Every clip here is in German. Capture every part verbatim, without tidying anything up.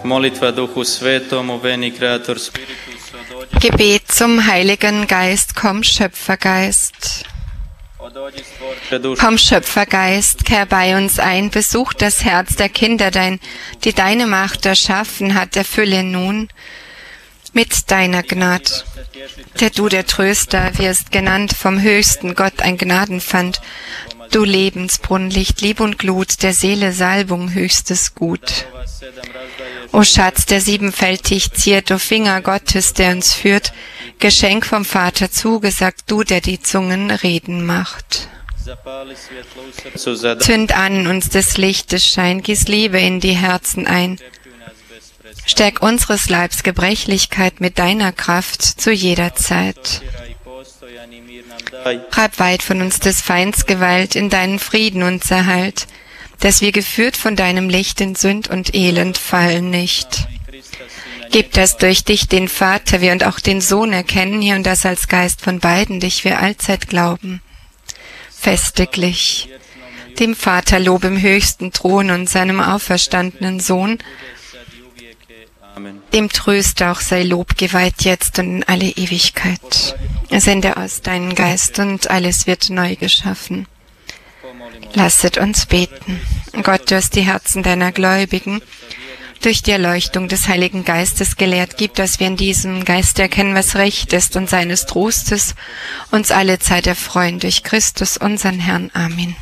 Molitva Duchu Svetomu, veni Creator Spiritus, ododi. Gebet zum Heiligen Geist, komm Schöpfergeist. Komm Schöpfergeist, kehr bei uns ein, besuch das Herz der Kinder dein, die deine Macht erschaffen hat, erfülle nun mit deiner Gnade. Der du der Tröster wirst genannt, vom höchsten Gott ein Gnadenpfand, du Lebensbrunnlicht, Lieb und Glut, der Seele Salbung, höchstes Gut. O Schatz, der siebenfältig ziert, o Finger Gottes, der uns führt, Geschenk vom Vater zugesagt, du, der die Zungen reden macht. Zünd an uns des Lichtes Schein, gieß Liebe in die Herzen ein. Stärk unseres Leibs Gebrechlichkeit mit deiner Kraft zu jeder Zeit. Treib weit von uns des Feinds Gewalt, in deinen Frieden uns erhalt, dass wir geführt von deinem Licht in Sünd und Elend fallen nicht. Gib, dass durch dich den Vater wir und auch den Sohn erkennen hier und das als Geist von beiden dich wir allzeit glauben. Festiglich, dem Vater Lob im höchsten Thron und seinem auferstandenen Sohn, dem Tröster auch sei Lob geweiht jetzt und in alle Ewigkeit. Sende aus deinen Geist und alles wird neu geschaffen. Lasset uns beten. Gott, du hast die Herzen deiner Gläubigen durch die Erleuchtung des Heiligen Geistes gelehrt. Gib, dass wir in diesem Geist erkennen, was recht ist und seines Trostes uns alle Zeit erfreuen durch Christus, unseren Herrn. Amen.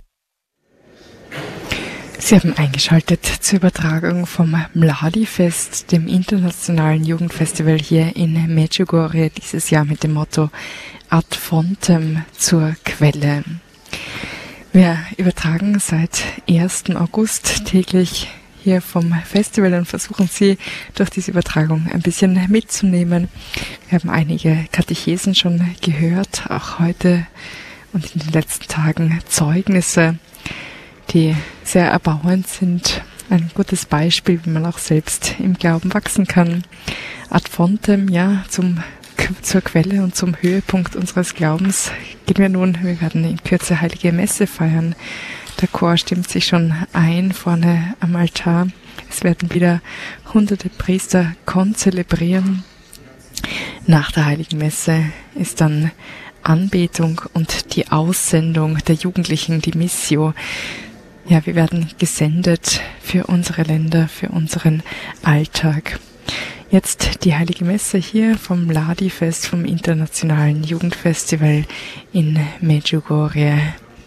Sie haben eingeschaltet zur Übertragung vom Mladi-Fest, dem internationalen Jugendfestival hier in Medjugorje, dieses Jahr mit dem Motto Ad Fontem, zur Quelle. Wir übertragen seit ersten August täglich hier vom Festival und versuchen Sie durch diese Übertragung ein bisschen mitzunehmen. Wir haben einige Katechesen schon gehört, auch heute und in den letzten Tagen Zeugnisse, die sehr erbauend sind. Ein gutes Beispiel, wie man auch selbst im Glauben wachsen kann. Ad Fontem, ja, zum, zur Quelle und zum Höhepunkt unseres Glaubens gehen wir nun. Wir werden in Kürze Heilige Messe feiern. Der Chor stimmt sich schon ein vorne am Altar. Es werden wieder hunderte Priester konzelebrieren. Nach der Heiligen Messe ist dann Anbetung und die Aussendung der Jugendlichen, die Missio. Ja, wir werden gesendet für unsere Länder, für unseren Alltag. Jetzt die Heilige Messe hier vom Mladi-Fest, vom Internationalen Jugendfestival in Medjugorje.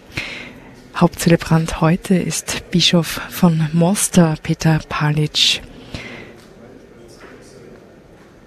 Hauptzelebrant heute ist Bischof von Mostar, Petar Palic.